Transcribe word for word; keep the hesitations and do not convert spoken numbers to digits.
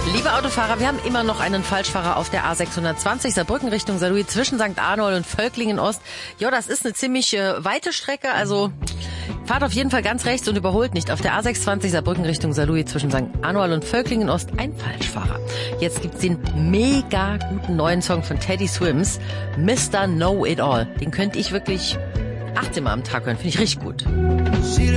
Liebe Autofahrer, wir haben immer noch einen Falschfahrer auf der A sechshundertzwanzig Saarbrücken Richtung Saarlouis zwischen Sankt Arnold und Völklingen Ost. Ja, das ist eine ziemlich äh, weite Strecke, also fahrt auf jeden Fall ganz rechts und überholt nicht. Auf der A sechsundzwanzig Saarbrücken Richtung Saarlouis zwischen Sankt Arnold und Völklingen Ost ein Falschfahrer. Jetzt gibt's den mega guten neuen Song von Teddy Swims, Mister Know It All. Den könnte ich wirklich achtzehn Mal am Tag hören, finde ich richtig gut.